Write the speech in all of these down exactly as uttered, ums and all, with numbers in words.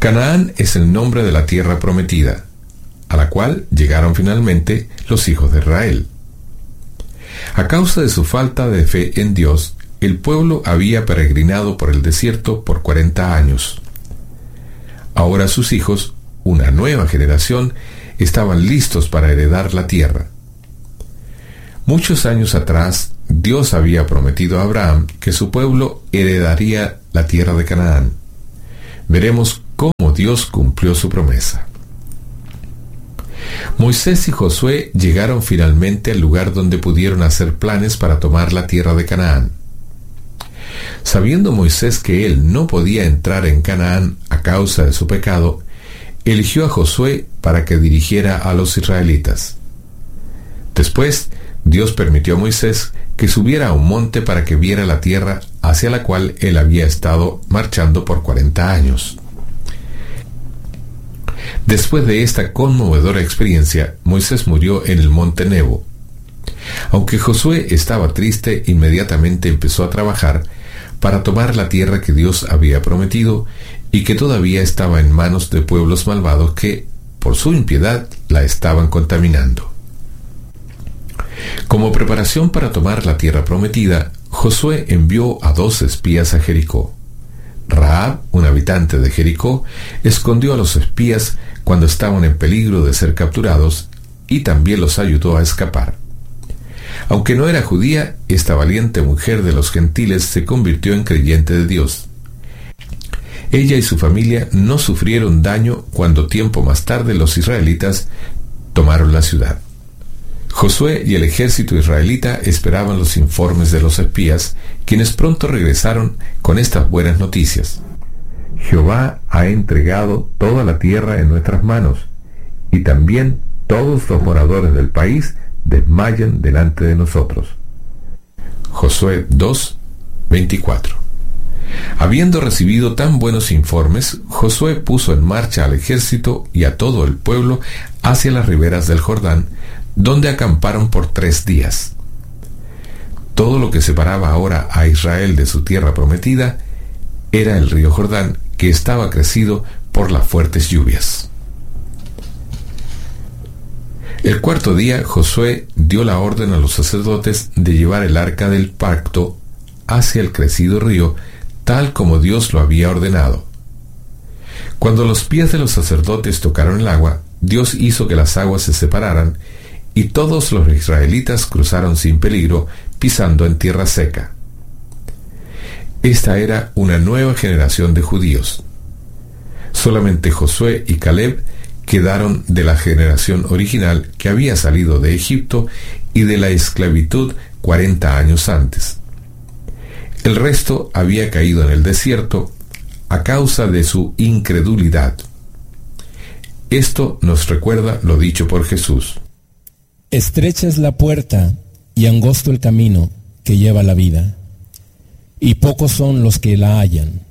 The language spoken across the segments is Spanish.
Canaán es el nombre de la tierra prometida, a la cual llegaron finalmente los hijos de Israel. A causa de su falta de fe en Dios, el pueblo había peregrinado por el desierto por cuarenta años. Ahora sus hijos, una nueva generación, estaban listos para heredar la tierra. Muchos años atrás, Dios había prometido a Abraham que su pueblo heredaría la tierra de Canaán. Veremos cómo Dios cumplió su promesa. Moisés y Josué llegaron finalmente al lugar donde pudieron hacer planes para tomar la tierra de Canaán. Sabiendo Moisés que él no podía entrar en Canaán a causa de su pecado, eligió a Josué para que dirigiera a los israelitas. Después, Dios permitió a Moisés que subiera a un monte para que viera la tierra hacia la cual él había estado marchando por cuarenta años. Después de esta conmovedora experiencia, Moisés murió en el monte Nebo. Aunque Josué estaba triste, inmediatamente empezó a trabajar para tomar la tierra que Dios había prometido y que todavía estaba en manos de pueblos malvados que, por su impiedad, la estaban contaminando. Como preparación para tomar la tierra prometida, Josué envió a dos espías a Jericó. Rahab, un habitante de Jericó, escondió a los espías cuando estaban en peligro de ser capturados y también los ayudó a escapar. Aunque no era judía, esta valiente mujer de los gentiles se convirtió en creyente de Dios. Ella y su familia no sufrieron daño cuando tiempo más tarde los israelitas tomaron la ciudad. Josué y el ejército israelita esperaban los informes de los espías, quienes pronto regresaron con estas buenas noticias. Jehová ha entregado toda la tierra en nuestras manos, y también todos los moradores del país desmayan delante de nosotros. Josué dos, veinticuatro. Habiendo recibido tan buenos informes, Josué puso en marcha al ejército y a todo el pueblo hacia las riberas del Jordán, donde acamparon por tres días. Todo lo que separaba ahora a Israel de su tierra prometida era el río Jordán, que estaba crecido por las fuertes lluvias. El cuarto día, Josué dio la orden a los sacerdotes de llevar el arca del pacto hacia el crecido río, tal como Dios lo había ordenado. Cuando los pies de los sacerdotes tocaron el agua, Dios hizo que las aguas se separaran, y todos los israelitas cruzaron sin peligro, pisando en tierra seca. Esta era una nueva generación de judíos. Solamente Josué y Caleb quedaron de la generación original que había salido de Egipto y de la esclavitud cuarenta años antes. El resto había caído en el desierto a causa de su incredulidad. Esto nos recuerda lo dicho por Jesús. Estrecha es la puerta y angosto el camino que lleva a la vida, y pocos son los que la hallan.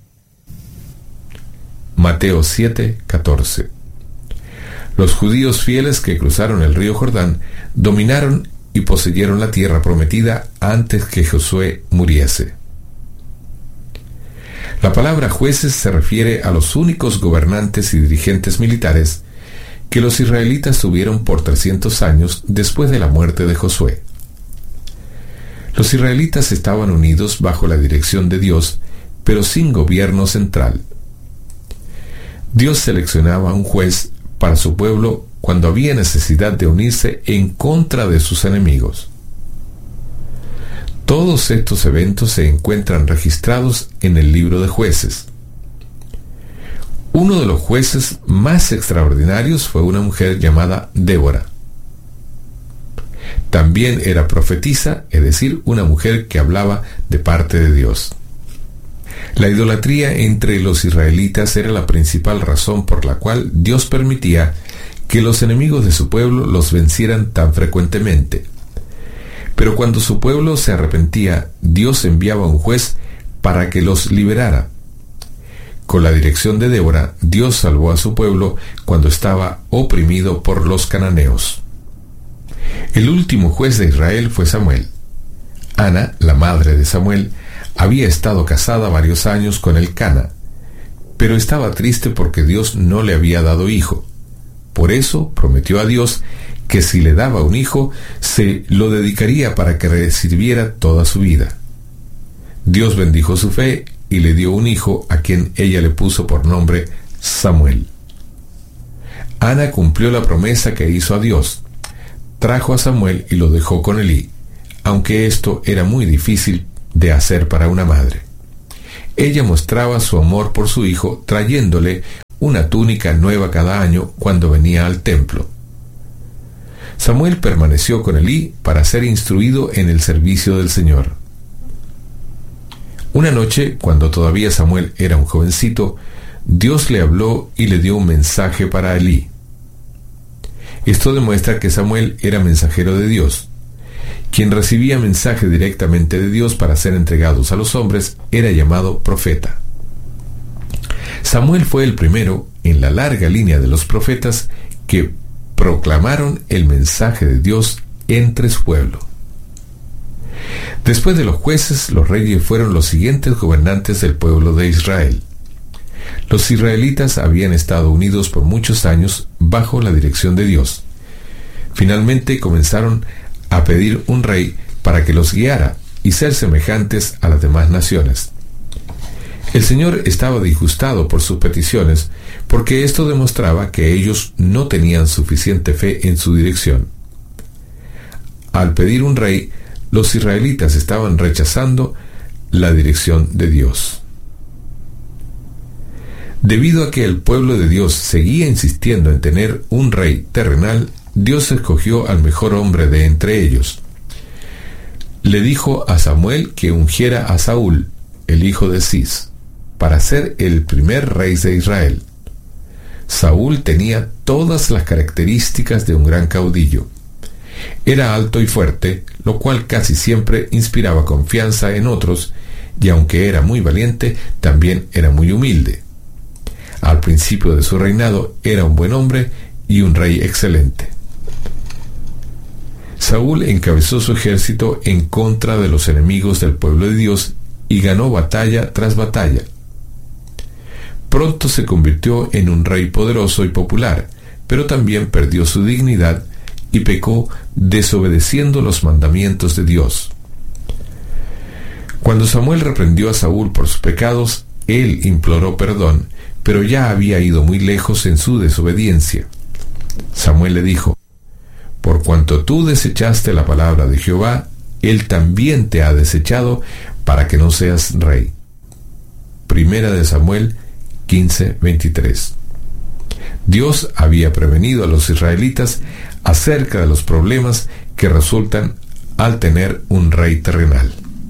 Mateo siete, catorce. Los judíos fieles que cruzaron el río Jordán dominaron y poseyeron la tierra prometida antes que Josué muriese. La palabra jueces se refiere a los únicos gobernantes y dirigentes militares que los israelitas tuvieron por trescientos años después de la muerte de Josué. Los israelitas estaban unidos bajo la dirección de Dios, pero sin gobierno central. Dios seleccionaba a un juez para su pueblo cuando había necesidad de unirse en contra de sus enemigos. Todos estos eventos se encuentran registrados en el libro de Jueces. Uno de los jueces más extraordinarios fue una mujer llamada Débora. También era profetisa, es decir, una mujer que hablaba de parte de Dios. La idolatría entre los israelitas era la principal razón por la cual Dios permitía que los enemigos de su pueblo los vencieran tan frecuentemente. Pero cuando su pueblo se arrepentía, Dios enviaba un juez para que los liberara. Con la dirección de Débora, Dios salvó a su pueblo cuando estaba oprimido por los cananeos. El último juez de Israel fue Samuel. Ana, la madre de Samuel, había estado casada varios años con Elcana, pero estaba triste porque Dios no le había dado hijo. Por eso prometió a Dios que si le daba un hijo, se lo dedicaría para que le sirviera toda su vida. Dios bendijo su fe y le dio un hijo a quien ella le puso por nombre Samuel. Ana cumplió la promesa que hizo a Dios. Trajo a Samuel y lo dejó con Elí, aunque esto era muy difícil de hacer para una madre. Ella mostraba su amor por su hijo trayéndole una túnica nueva cada año cuando venía al templo. Samuel permaneció con Elí para ser instruido en el servicio del Señor. Una noche, cuando todavía Samuel era un jovencito, Dios le habló y le dio un mensaje para Elí. Esto demuestra que Samuel era mensajero de Dios. Quien recibía mensaje directamente de Dios para ser entregados a los hombres era llamado profeta. Samuel fue el primero en la larga línea de los profetas que proclamaron el mensaje de Dios entre su pueblo. Después de los jueces, los reyes fueron los siguientes gobernantes del pueblo de Israel. Los israelitas habían estado unidos por muchos años bajo la dirección de Dios. Finalmente comenzaron a pedir un rey para que los guiara y ser semejantes a las demás naciones. El Señor estaba disgustado por sus peticiones, porque esto demostraba que ellos no tenían suficiente fe en su dirección. Al pedir un rey, los israelitas estaban rechazando la dirección de Dios. Debido a que el pueblo de Dios seguía insistiendo en tener un rey terrenal, Dios escogió al mejor hombre de entre ellos. Le dijo a Samuel que ungiera a Saúl, el hijo de Cis, para ser el primer rey de Israel. Saúl tenía todas las características de un gran caudillo. Era alto y fuerte, lo cual casi siempre inspiraba confianza en otros, y aunque era muy valiente, también era muy humilde. Al principio de su reinado era un buen hombre y un rey excelente. Saúl encabezó su ejército en contra de los enemigos del pueblo de Dios y ganó batalla tras batalla. Pronto se convirtió en un rey poderoso y popular, pero también perdió su dignidad y pecó desobedeciendo los mandamientos de Dios. Cuando Samuel reprendió a Saúl por sus pecados, él imploró perdón, pero ya había ido muy lejos en su desobediencia. Samuel le dijo: «Por cuanto tú desechaste la palabra de Jehová, él también te ha desechado para que no seas rey». Primera de Samuel quince, veintitrés. Dios había prevenido a los israelitas acerca de los problemas que resultan al tener un rey terrenal.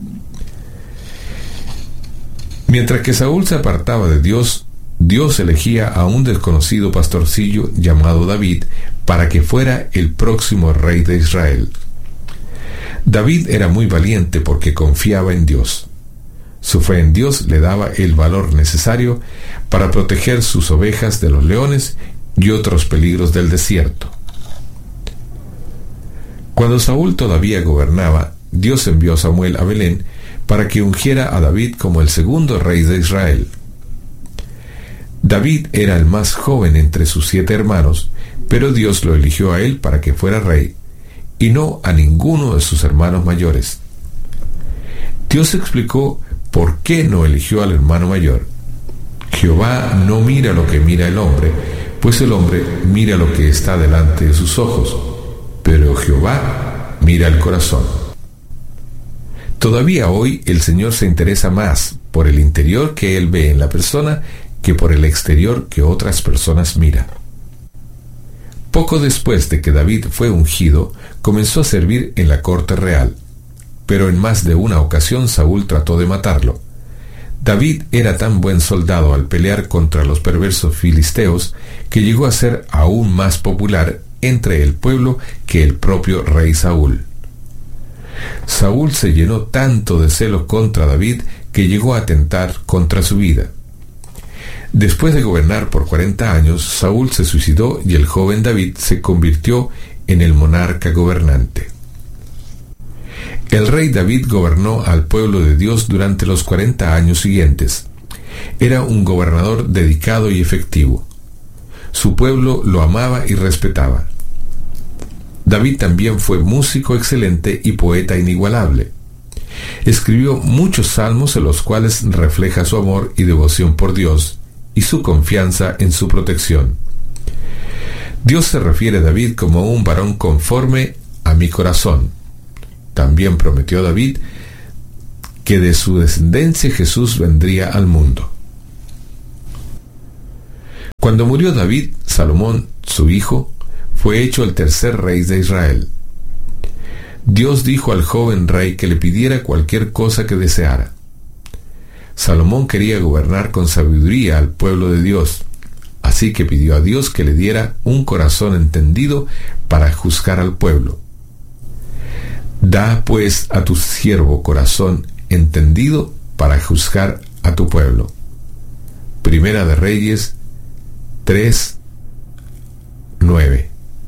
Mientras que Saúl se apartaba de Dios, Dios elegía a un desconocido pastorcillo llamado David para que fuera el próximo rey de Israel. David era muy valiente porque confiaba en Dios. Su fe en Dios le daba el valor necesario para proteger sus ovejas de los leones y otros peligros del desierto. Cuando Saúl todavía gobernaba, Dios envió a Samuel a Belén para que ungiera a David como el segundo rey de Israel. David era el más joven entre sus siete hermanos, pero Dios lo eligió a él para que fuera rey, y no a ninguno de sus hermanos mayores. Dios explicó por qué no eligió al hermano mayor. Jehová no mira lo que mira el hombre, pues el hombre mira lo que está delante de sus ojos, pero Jehová mira el corazón. Todavía hoy el Señor se interesa más por el interior que Él ve en la persona que por el exterior que otras personas miran. Poco después de que David fue ungido, comenzó a servir en la corte real, pero en más de una ocasión Saúl trató de matarlo. David era tan buen soldado al pelear contra los perversos filisteos que llegó a ser aún más popular entre el pueblo que el propio rey Saúl. Saúl se llenó tanto de celos contra David que llegó a atentar contra su vida. Después de gobernar por cuarenta años, Saúl se suicidó y el joven David se convirtió en el monarca gobernante. El rey David gobernó al pueblo de Dios durante los cuarenta años siguientes. Era un gobernador dedicado y efectivo. Su pueblo lo amaba y respetaba. David también fue músico excelente y poeta inigualable. Escribió muchos salmos en los cuales refleja su amor y devoción por Dios y su confianza en su protección. Dios se refiere a David como un varón conforme a mi corazón. También prometió David que de su descendencia Jesús vendría al mundo. Cuando murió David, Salomón, su hijo, fue hecho el tercer rey de Israel. Dios dijo al joven rey que le pidiera cualquier cosa que deseara. Salomón quería gobernar con sabiduría al pueblo de Dios, así que pidió a Dios que le diera un corazón entendido para juzgar al pueblo. Da pues a tu siervo corazón entendido para juzgar a tu pueblo. Primera de Reyes tres, nueve.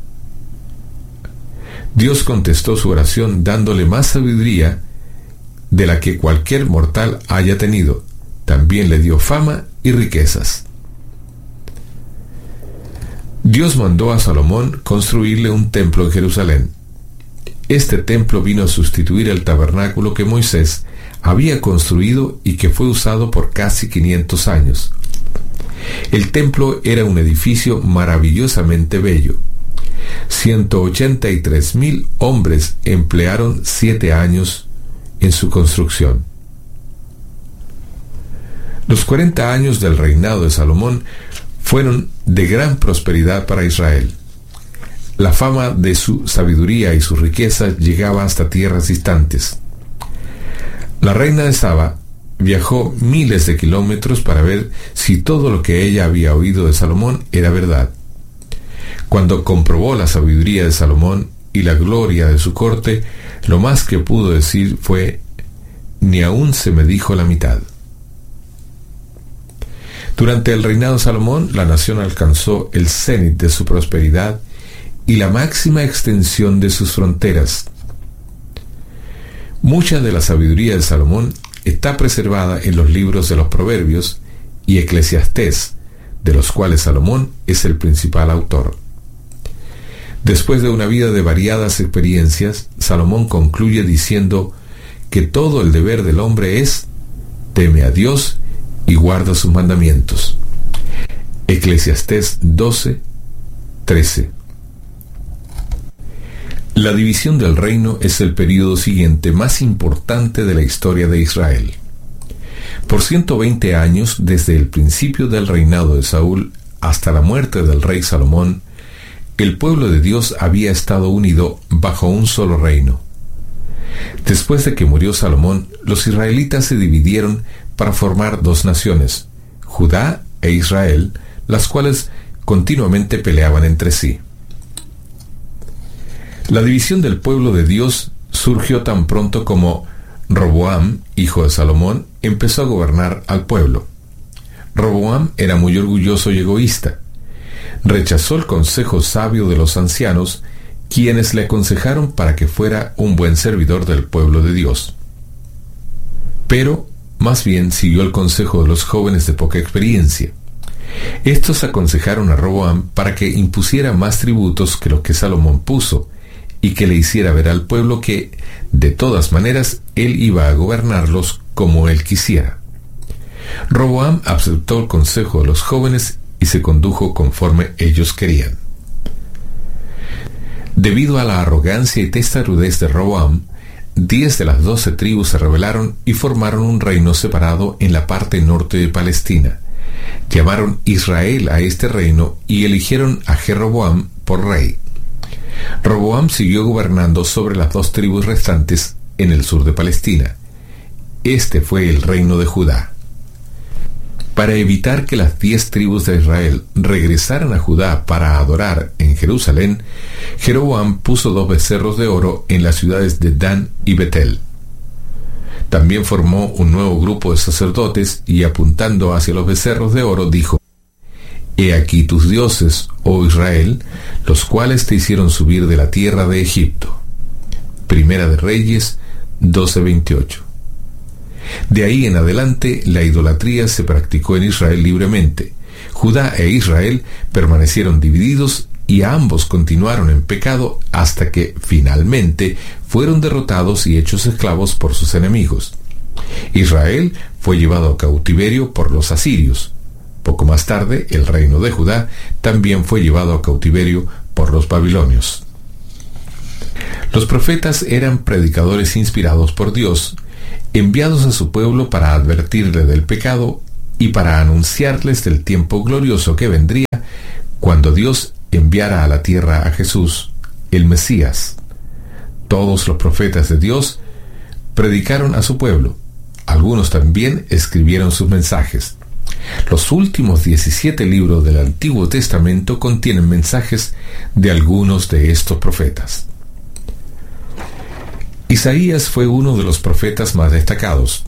Dios contestó su oración dándole más sabiduría de la que cualquier mortal haya tenido. También le dio fama y riquezas. Dios mandó a Salomón construirle un templo en Jerusalén. Este templo vino a sustituir el tabernáculo que Moisés había construido y que fue usado por casi quinientos años. El templo era un edificio maravillosamente bello. ciento ochenta y tres mil hombres emplearon siete años en su construcción. Los cuarenta años del reinado de Salomón fueron de gran prosperidad para Israel. La fama de su sabiduría y su riqueza llegaba hasta tierras distantes. La reina de Saba viajó miles de kilómetros para ver si todo lo que ella había oído de Salomón era verdad. Cuando comprobó la sabiduría de Salomón y la gloria de su corte, lo más que pudo decir fue: ni aún se me dijo la mitad. Durante el reinado de Salomón, la nación alcanzó el cenit de su prosperidad y la máxima extensión de sus fronteras. Mucha de la sabiduría de Salomón está preservada en los libros de los Proverbios y Eclesiastés, de los cuales Salomón es el principal autor. Después de una vida de variadas experiencias, Salomón concluye diciendo que todo el deber del hombre es: teme a Dios y guarda sus mandamientos. Eclesiastés doce, trece. La división del reino es el período siguiente más importante de la historia de Israel. Por ciento veinte años, desde el principio del reinado de Saúl hasta la muerte del rey Salomón, el pueblo de Dios había estado unido bajo un solo reino. Después de que murió Salomón, los israelitas se dividieron para formar dos naciones, Judá e Israel, las cuales continuamente peleaban entre sí. La división del pueblo de Dios surgió tan pronto como Roboam, hijo de Salomón, empezó a gobernar al pueblo. Roboam era muy orgulloso y egoísta. Rechazó el consejo sabio de los ancianos, quienes le aconsejaron para que fuera un buen servidor del pueblo de Dios. Pero, más bien, siguió el consejo de los jóvenes de poca experiencia. Estos aconsejaron a Roboam para que impusiera más tributos que los que Salomón puso, y que le hiciera ver al pueblo que, de todas maneras, él iba a gobernarlos como él quisiera. Roboam aceptó el consejo de los jóvenes y se condujo conforme ellos querían. Debido a la arrogancia y testarudez de Roboam, diez de las doce tribus se rebelaron y formaron un reino separado en la parte norte de Palestina. Llamaron Israel a este reino y eligieron a Jeroboam por rey. Roboam siguió gobernando sobre las dos tribus restantes en el sur de Palestina. Este fue el reino de Judá. Para evitar que las diez tribus de Israel regresaran a Judá para adorar en Jerusalén, Jeroboam puso dos becerros de oro en las ciudades de Dan y Betel. También formó un nuevo grupo de sacerdotes y, apuntando hacia los becerros de oro, dijo: He aquí tus dioses, oh Israel, los cuales te hicieron subir de la tierra de Egipto. Primera de Reyes doce veintiocho. De ahí en adelante, la idolatría se practicó en Israel libremente. Judá e Israel permanecieron divididos y ambos continuaron en pecado hasta que, finalmente, fueron derrotados y hechos esclavos por sus enemigos. Israel fue llevado a cautiverio por los asirios. Poco más tarde, el reino de Judá también fue llevado a cautiverio por los babilonios. Los profetas eran predicadores inspirados por Dios, enviados a su pueblo para advertirle del pecado y para anunciarles del tiempo glorioso que vendría cuando Dios enviara a la tierra a Jesús, el Mesías. Todos los profetas de Dios predicaron a su pueblo. Algunos también escribieron sus mensajes. Los últimos diecisiete libros del Antiguo Testamento contienen mensajes de algunos de estos profetas. Isaías fue uno de los profetas más destacados.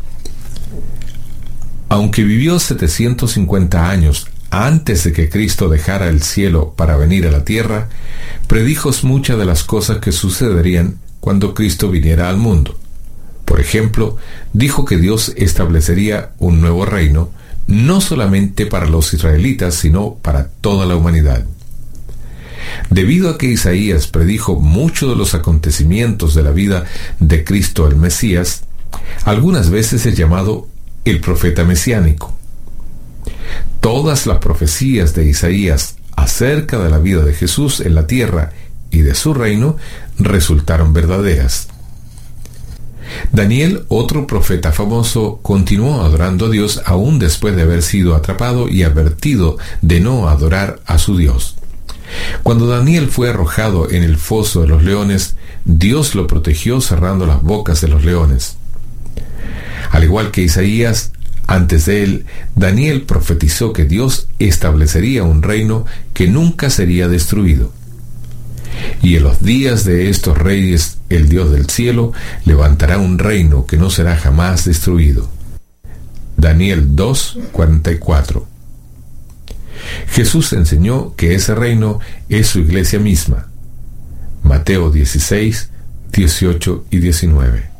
Aunque vivió setecientos cincuenta años antes de que Cristo dejara el cielo para venir a la tierra, predijo muchas de las cosas que sucederían cuando Cristo viniera al mundo. Por ejemplo, dijo que Dios establecería un nuevo reino, no solamente para los israelitas, sino para toda la humanidad. Debido a que Isaías predijo muchos de los acontecimientos de la vida de Cristo el Mesías, algunas veces es llamado el profeta mesiánico. Todas las profecías de Isaías acerca de la vida de Jesús en la tierra y de su reino resultaron verdaderas. Daniel, otro profeta famoso, continuó adorando a Dios aún después de haber sido atrapado y advertido de no adorar a su Dios. Cuando Daniel fue arrojado en el foso de los leones, Dios lo protegió cerrando las bocas de los leones. Al igual que Isaías, antes de él, Daniel profetizó que Dios establecería un reino que nunca sería destruido. Y en los días de estos reyes, el Dios del cielo levantará un reino que no será jamás destruido. Daniel dos, cuarenta y cuatro. Jesús enseñó que ese reino es su iglesia misma. Mateo dieciséis, dieciocho y diecinueve.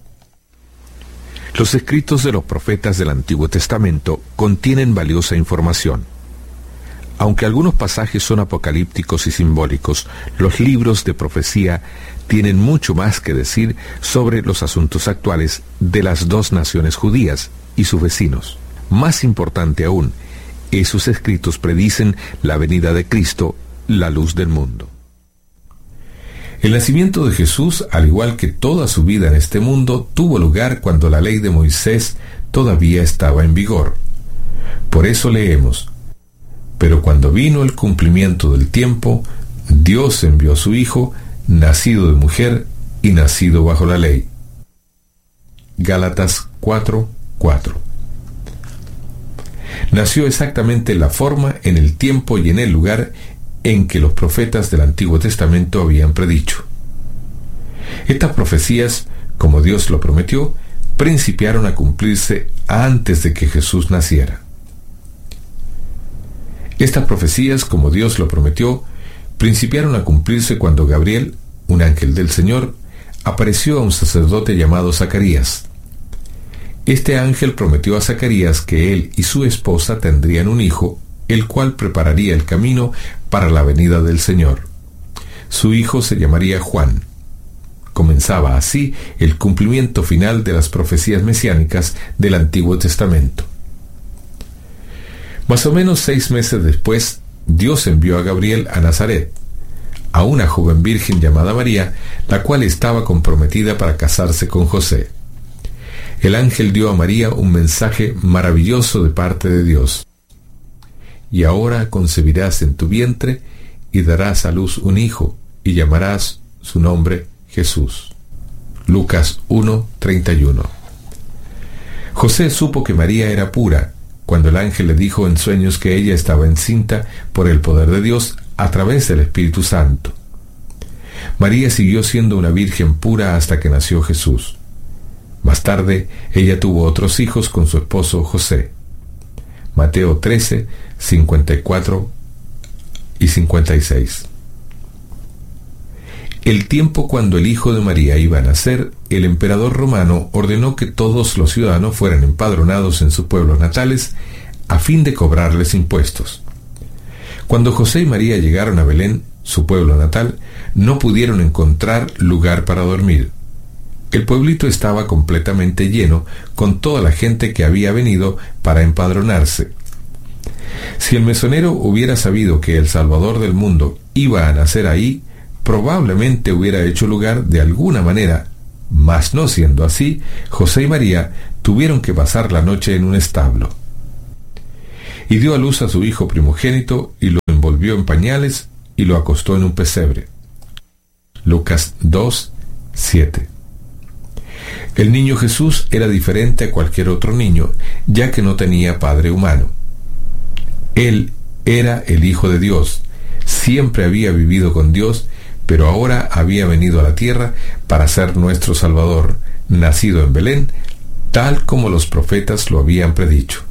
Los escritos de los profetas del Antiguo Testamento contienen valiosa información. Aunque algunos pasajes son apocalípticos y simbólicos, los libros de profecía tienen mucho más que decir sobre los asuntos actuales de las dos naciones judías y sus vecinos. Más importante aún, esos escritos predicen la venida de Cristo, la luz del mundo. El nacimiento de Jesús, al igual que toda su vida en este mundo, tuvo lugar cuando la ley de Moisés todavía estaba en vigor. Por eso leemos: pero cuando vino el cumplimiento del tiempo, Dios envió a su Hijo, nacido de mujer y nacido bajo la ley. Gálatas cuatro, cuatro. Nació exactamente en la forma, en el tiempo y en el lugar en que los profetas del Antiguo Testamento habían predicho. Estas profecías, como Dios lo prometió, principiaron a cumplirse antes de que Jesús naciera. Estas profecías, como Dios lo prometió, principiaron a cumplirse cuando Gabriel, un ángel del Señor, apareció a un sacerdote llamado Zacarías. Este ángel prometió a Zacarías que él y su esposa tendrían un hijo, el cual prepararía el camino para la venida del Señor. Su hijo se llamaría Juan. Comenzaba así el cumplimiento final de las profecías mesiánicas del Antiguo Testamento. Más o menos seis meses después, Dios envió a Gabriel a Nazaret, a una joven virgen llamada María, la cual estaba comprometida para casarse con José. El ángel dio a María un mensaje maravilloso de parte de Dios. Y ahora concebirás en tu vientre y darás a luz un hijo, y llamarás su nombre Jesús. Lucas uno, treinta y uno. José supo que María era pura cuando el ángel le dijo en sueños que ella estaba encinta por el poder de Dios a través del Espíritu Santo. María siguió siendo una virgen pura hasta que nació Jesús. Más tarde, ella tuvo otros hijos con su esposo José. Mateo trece, cincuenta y cuatro y cincuenta y seis. el tiempo cuando el hijo de María iba a nacer, el emperador romano ordenó que todos los ciudadanos fueran empadronados en sus pueblos natales a fin de cobrarles impuestos. Cuando José y María llegaron a Belén, su pueblo natal, no pudieron encontrar lugar para dormir. El pueblito estaba completamente lleno con toda la gente que había venido para empadronarse. Si el mesonero hubiera sabido que el Salvador del mundo iba a nacer ahí, probablemente hubiera hecho lugar de alguna manera, mas no siendo así, José y María tuvieron que pasar la noche en un establo. Y dio a luz a su hijo primogénito, y lo envolvió en pañales, y lo acostó en un pesebre. Lucas dos, siete. El niño Jesús era diferente a cualquier otro niño, ya que no tenía padre humano. Él era el Hijo de Dios, siempre había vivido con Dios, pero ahora había venido a la tierra para ser nuestro Salvador, nacido en Belén, tal como los profetas lo habían predicho.